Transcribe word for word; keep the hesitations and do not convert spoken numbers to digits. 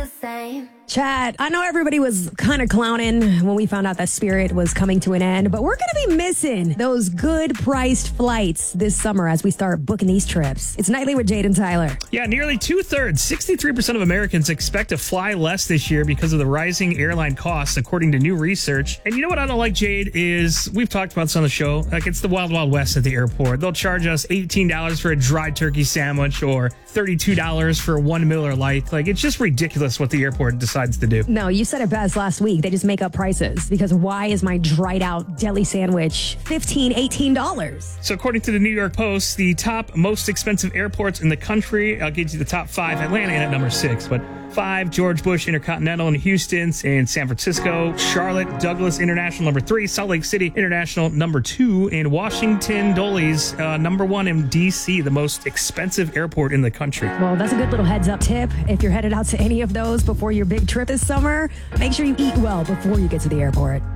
the same. Chat, I know everybody was kind of clowning when we found out that Spirit was coming to an end, but we're going to be missing those good priced flights this summer as we start booking these trips. It's Nightly with Jade and Tyler. Yeah, nearly two-thirds, sixty-three percent of Americans expect to fly less this year because of the rising airline costs, according to new research. And you know what I don't like, Jade, is we've talked about this on the show. Like, it's the Wild Wild West at the airport. They'll charge us eighteen dollars for a dry turkey sandwich or thirty-two dollars for one Miller Lite. Like, it's just ridiculous what the airport decides to do. No, you said it best last week. They just make up prices because why is my dried out deli sandwich fifteen dollars, eighteen dollars? So according to the New York Post, the top most expensive airports in the country, I'll give you the top five. Atlanta in at number six, but five, George Bush Intercontinental in Houston and San Francisco, Charlotte Douglas International number three, Salt Lake City International number two, and Washington Dulles uh, number one in D C, the most expensive airport in the country. Well, that's a good little heads up tip. If you're headed out to any of those before your big trip this summer, make sure you eat well before you get to the airport.